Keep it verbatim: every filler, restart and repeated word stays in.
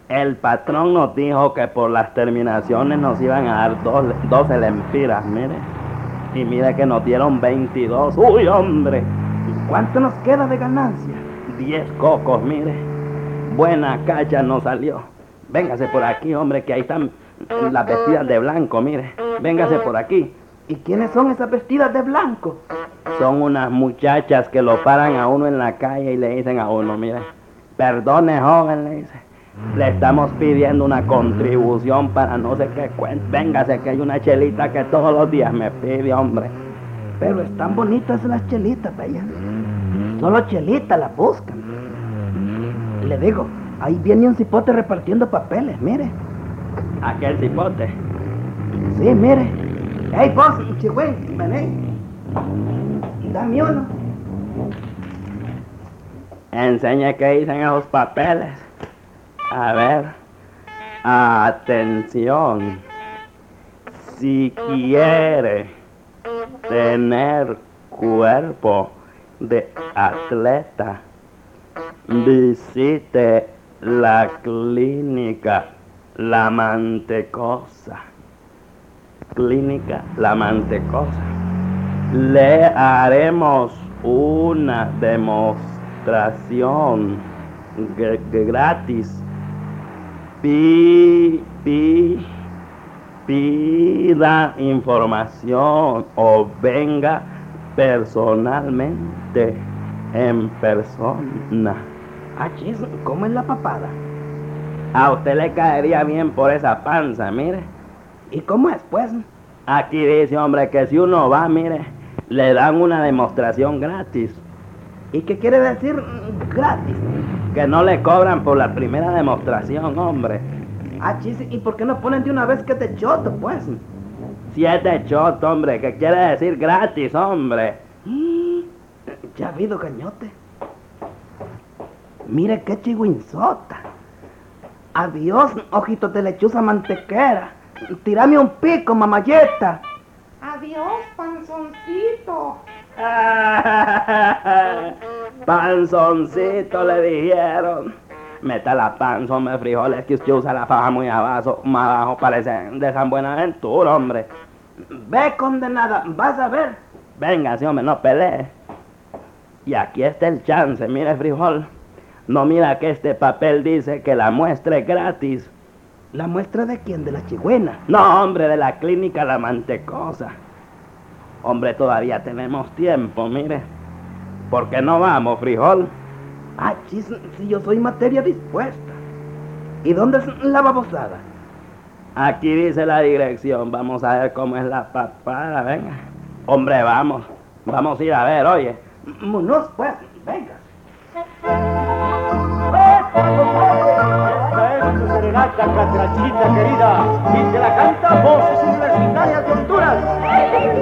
El patrón nos dijo que por las terminaciones nos iban a dar dos, doce lempiras, mire. Y mire que nos dieron veintidós. ¡Uy, hombre! ¿Cuánto nos queda de ganancia? Diez cocos, mire. Buena cacha nos salió. Véngase por aquí, hombre, que ahí están las vestidas de blanco, mire. Véngase por aquí. ¿Y quiénes son esas vestidas de blanco? Son unas muchachas que lo paran a uno en la calle y le dicen a uno, mire, perdone, joven, le dice, le estamos pidiendo una contribución para no sé qué cuenta. Véngase que hay una chelita que todos los días me pide, hombre. Pero están bonitas las chelitas, vaya. Solo chelitas las buscan. Le digo, ahí viene un cipote repartiendo papeles, mire. ¿Aquel cipote? Sí, mire. ¡Ey, vos, chigüín! Vení. Dame uno. Enseñe qué dicen esos papeles. A ver. Atención. Si quiere tener cuerpo de atleta, visite la clínica La Mantecosa. Clínica La Mantecosa. Le haremos una demostración g- gratis. Pi, pi, pida información o venga personalmente, en persona. Ah, chis, ¿cómo es la papada? A usted le caería bien por esa panza, mire. ¿Y cómo es, pues? Aquí dice, hombre, que si uno va, mire, le dan una demostración gratis. ¿Y qué quiere decir mm, gratis? Que no le cobran por la primera demostración, hombre. Ah, chis, ¿y por qué no ponen de una vez que te choto, pues? Siete shot, hombre, que quiere decir gratis, hombre. Mm, Ya ha habido cañote. Mire qué chigüinzota. Adiós, ojitos de lechuza mantequera. Tírame un pico, mamalleta. Adiós, panzoncito. Panzoncito, le dijeron. Meta la panza, hombre, frijoles, que usted usa la faja muy abajo, más abajo, parece de San Buenaventura, hombre. Ve, condenada, vas a ver. Venga, sí, hombre, no pelee. Y aquí está el chance, mire, frijol. No mira que este papel dice que la muestra es gratis. ¿La muestra de quién? ¿De la chigüena? No, hombre, de la clínica La Mantecosa. Hombre, todavía tenemos tiempo, mire. ¿Por qué no vamos, frijol? Ah, chis, si yo soy materia dispuesta. ¿Y dónde es la babosada? Aquí dice la dirección, vamos a ver cómo es la papada, venga. Hombre, vamos, vamos a ir a ver, oye. Monos, pues, venga. Esta es tu serenata, catrachita querida, y te la canta Voces Universitarias de Honduras.